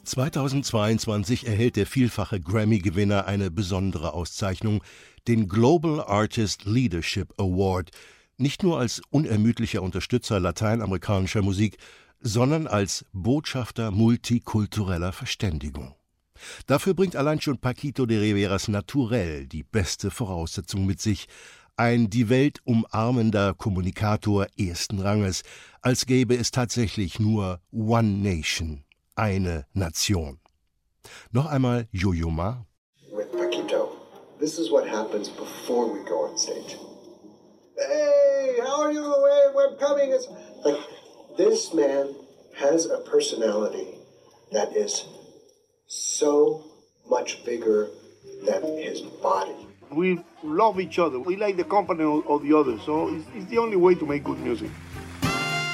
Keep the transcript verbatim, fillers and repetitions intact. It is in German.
zweitausendzweiundzwanzig erhält der vielfache Grammy-Gewinner eine besondere Auszeichnung, den Global Artist Leadership Award, nicht nur als unermüdlicher Unterstützer lateinamerikanischer Musik, sondern als Botschafter multikultureller Verständigung. Dafür bringt allein schon Paquito de Riveras Naturell die beste Voraussetzung mit sich, ein die Welt umarmender Kommunikator ersten Ranges, als gäbe es tatsächlich nur One Nation, eine Nation. Noch einmal Yo-Yo Ma. With Paquito, this is what happens before we go on stage. Hey, how are you? Hey, we're coming. It's like this man has a personality that is so much bigger than his body. We love each other. We like the company of the others, so it's, it's the only way to make good music.